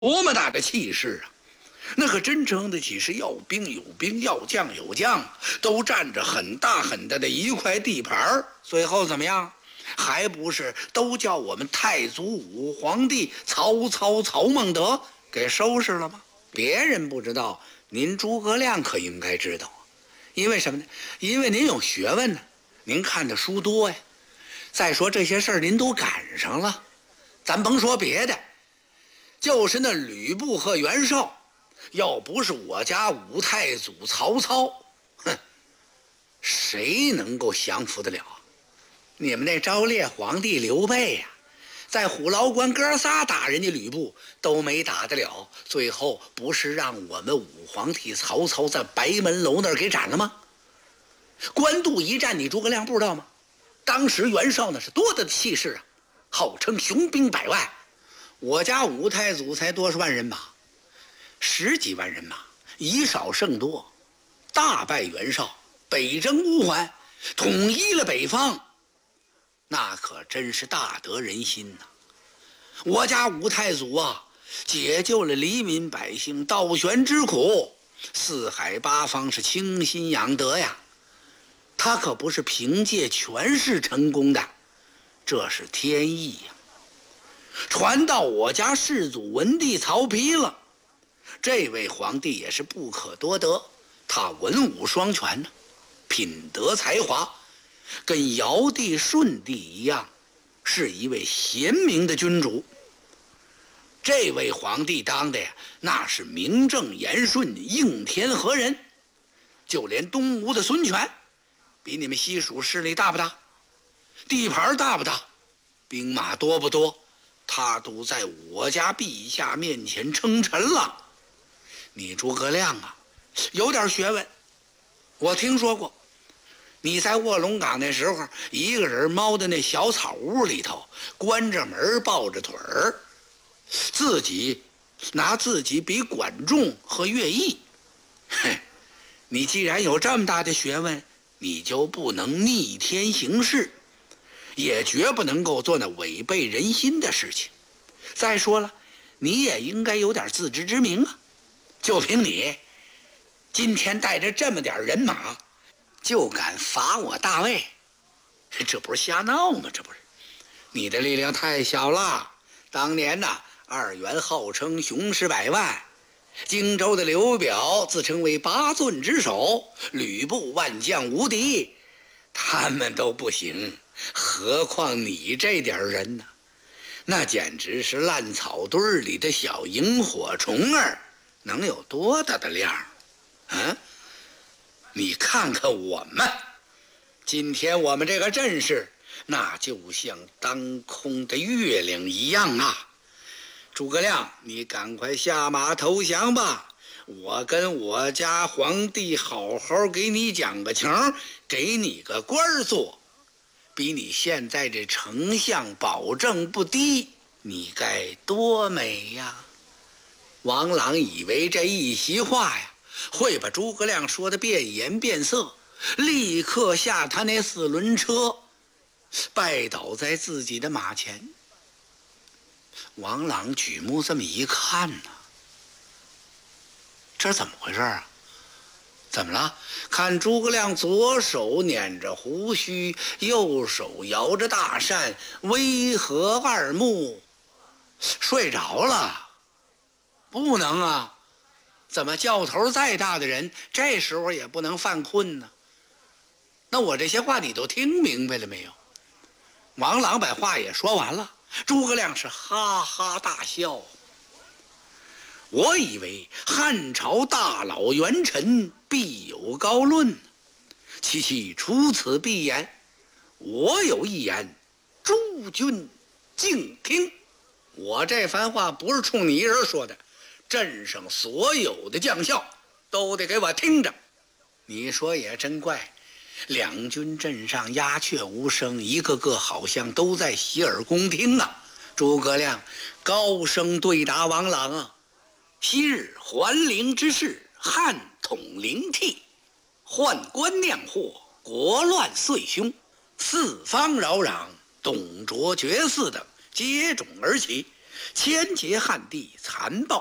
多么大的气势啊！那可真称得起是要兵有兵，要将有将，都占着很大很大的一块地盘。最后怎么样？还不是都叫我们太祖武皇帝曹操曹孟德给收拾了吗？别人不知道，您诸葛亮可应该知道。因为什么呢？因为您有学问呢，您看的书多呀。再说这些事儿您都赶上了，咱甭说别的，就是那吕布和袁绍，要不是我家五太祖曹操，哼，谁能够降服得了？你们那昭烈皇帝刘备呀，在虎牢关哥仨打人家吕布都没打得了，最后不是让我们武皇帝曹操在白门楼那儿给斩了吗？官渡一战，你诸葛亮不知道吗？当时袁绍那是多大的气势啊，号称雄兵100万，我家五太祖才多少万人马，10几万人马，以少胜多，大败袁绍，北征乌桓，统一了北方，那可真是大得人心呐！我家五太祖啊，解救了黎民百姓倒悬之苦，四海八方是倾心仰德呀。他可不是凭借权势成功的，这是天意呀。传到我家世祖文帝曹丕了，这位皇帝也是不可多得，他文武双全呢，品德才华跟尧帝舜帝一样，是一位贤明的君主。这位皇帝当的呀，那是名正言顺，应天河人。就连东吴的孙权，比你们西蜀势力大不大？地盘大不大？兵马多不多？他都在我家陛下面前称臣了。你诸葛亮啊，有点学问。我听说过，你在卧龙岗那时候，一个人猫在那小草屋里头，关着门抱着腿儿，拿自己比管仲和乐毅。你既然有这么大的学问，你就不能逆天行事，也绝不能够做那违背人心的事情。再说了，你也应该有点自知之明啊！就凭你今天带着这么点人马，就敢伐我大魏，这不是瞎闹吗？这不是，你的力量太小了。当年呐，2袁号称雄师100万，荆州的刘表自称为8郡之首，吕布万将无敌，他们都不行，何况你这点人呢？那简直是烂草堆里的小萤火虫儿，能有多大的量啊？你看看我们，今天我们这个阵势，那就像当空的月亮一样啊！诸葛亮，你赶快下马投降吧！我跟我家皇帝好好给你讲个情，给你个官做，比你现在这丞相保证不低，你该多美呀！王朗以为这一席话呀，会把诸葛亮说得变颜变色，立刻下他那4轮车，拜倒在自己的马前。王朗举目这么一看呢，这怎么回事啊？怎么了？看诸葛亮左手捻着胡须，右手摇着大扇，微合2目，睡着了？不能啊！怎么教头再大的人，这时候也不能犯困呢？那我这些话你都听明白了没有？王朗把话也说完了，诸葛亮是哈哈大笑。我以为汉朝大老元臣必有高论，其出此必言。我有一言，诸君静听。我这番话不是冲你一人说的，镇上所有的将校都得给我听着。你说也真怪，两军阵上鸦雀无声，一个个好像都在洗耳恭听啊。诸葛亮高声对答王朗啊：昔日桓灵之事，汉统灵替，宦官酿祸，国乱岁凶，四方扰攘，董卓绝嗣等接踵而起， 千劫汉地，残暴